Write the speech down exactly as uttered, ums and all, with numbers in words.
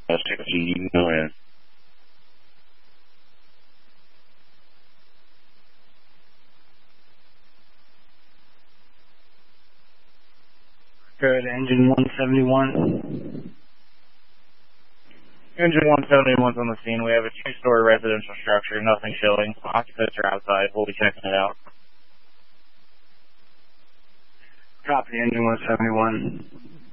That's sixty, you can go ahead. Good, engine one seventy-one. Engine one seventy-one's on the scene. We have a two-story residential structure, nothing showing. Occupants are outside. We'll be checking it out. Copy, engine one seventy-one.